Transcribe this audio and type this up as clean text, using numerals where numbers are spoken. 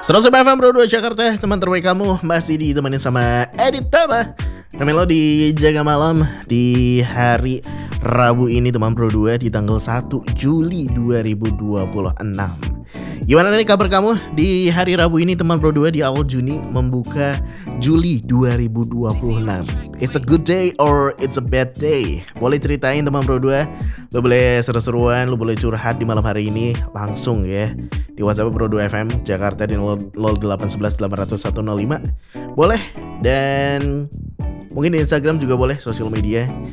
101 FM Bro 2 Jakarta. Teman terbaik kamu masih ditemenin sama Edit Tama. Namanya lo di Jaga Malam di hari Rabu ini teman Bro 2 di tanggal 1 Juli 2026. Gimana nih kabar kamu di hari Rabu ini teman Bro 2 di awal Juni membuka Juli 2026. It's a good day or it's a bad day? Boleh ceritain teman Bro 2. Lo boleh seru-seruan, lo boleh curhat di malam hari ini langsung ya di WhatsApp Bro 2 FM Jakarta di 0811 800 105. Boleh, dan mungkin di Instagram juga boleh, sosial media